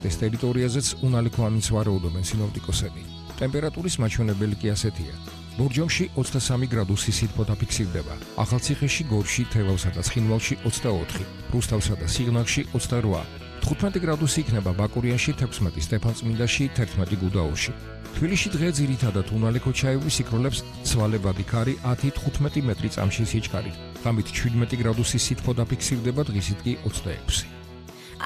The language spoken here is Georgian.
ეს ტერიტორიაზეც უნალიქო ამინს ვარაუდობენ სინოპტიკოსები. ტემპერატურის მაჩვენებელი კი ასეთია. ბორჯომში 23 გრადუსი სითბო დაფიქსირდება, ახალციხეში, გორში, თელავსა და ცხინვალში 24, რუსთავსა და სიღნაღში 28, 15 გრადუსი იქნება ბაკურიანში, 16 სტეფანწმინდაში, 11 გუდაურში. თბილისში დღე ძირითადად უნალიქო ჩაივრის იქროლებს ცვალებადი ქარი 10-15 მეტრი წამში სიჩქარით. ღამით 17 გრადუსი სითბო დაფიქსირდება, დღისით კი 26.